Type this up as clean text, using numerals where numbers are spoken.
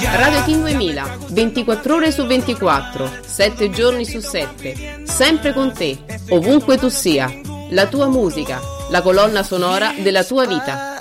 Radio Team 2000, 24 ore su 24, 7 giorni su 7, sempre con te, ovunque tu sia. La tua musica, la colonna sonora della tua vita.